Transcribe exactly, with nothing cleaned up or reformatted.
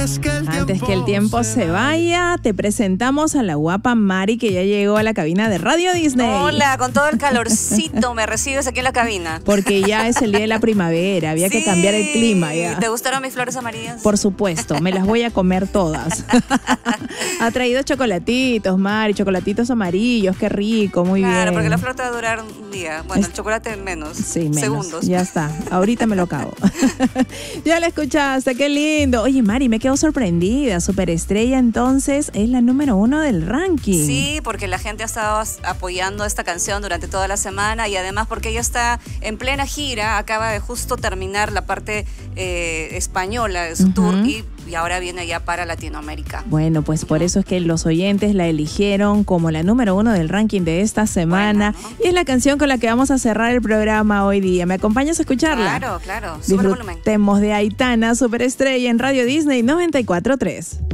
Antes que el tiempo, Antes que el tiempo se vaya, te presentamos a la guapa Mari, que ya llegó a la cabina de Radio Disney. Hola, con todo el calorcito me recibes aquí en la cabina. Porque ya es el día de la primavera, había Sí. que cambiar el clima ya. ¿Te gustaron mis flores amarillas? Por supuesto, me las voy a comer todas. Ha traído chocolatitos, Mari, chocolatitos amarillos, qué rico, muy Claro, bien. Claro, porque la flor te va a durar un día. Bueno, Es- el chocolate menos. Sí, menos. Segundos. Ya está. Ahorita me lo acabo. Ya la escuchaste, qué lindo. Oye, Mari, me quedo sorprendida. Superestrella, entonces, es la número uno del ranking. Sí, porque la gente ha estado apoyando esta canción durante toda la semana y además porque ella está en plena gira, acaba de justo terminar la parte eh, española de su Ujú. tour y, y ahora viene ya para Latinoamérica. Bueno, pues por eso es que los oyentes la eligieron como la número uno del ranking de esta semana. Buena, ¿no? Y es la canción con la que vamos a cerrar el programa hoy día. ¿Me acompañas a escucharla? Claro, claro. Super volumen. Disfrutemos de Aitana, Superestrella en Radio Disney noventa y cuatro punto tres.